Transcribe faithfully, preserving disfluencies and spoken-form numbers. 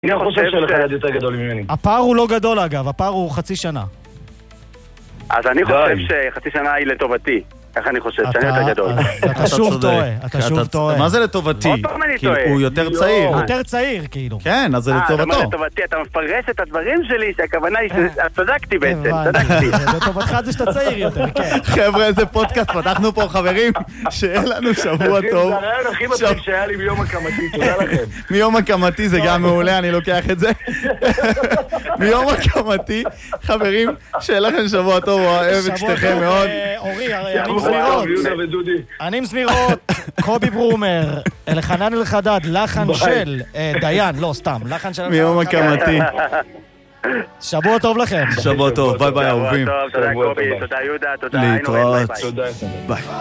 אני גם חושב שלך יד יותר גדול ממני. הפער הוא לא גדול אגב, הפער הוא חצי שנה. אז אני חושב שחצי שנה היא לטובתי. איך אני חושב? שאני יותר גדול. אתה שוב טועה, אתה שוב טועה. מה זה לטובתי? עוד פעם אני טועה. הוא יותר צעיר. הוא יותר צעיר, כאילו. כן, אז זה אה, לטובתו. אתה לטובתי, אתה מפרש את הדברים שלי, שהכוונה היא שצדקתי בעצם, הבנתי. צדקתי. לטובתך זה שאתה צעיר יותר, כן. חבר'ה, איזה פודקאסט פתחנו פה, חברים, שיהיה לנו שבוע טוב. זה הרעיון הכי מצחיק שהיה לי מיום הקמתי, תודה לכם. מיום הקמתי זה גם מעולה, אני לוקח את זה. מיום הקמתי, חברים, שיהיה לכם שבוע טוב, אוהב את שתיכם מאוד. אורי, אני מסמירות. אני מסמירות, קובי ברומר, אלחנן אלחדד, לחן של דיין, לא, סתם, לחן של... מיום הקמתי. שבוע טוב לכם. שבוע טוב, ביי ביי אהובים. תודה קובי, תודה יהודה, תודה. להתראות. ביי.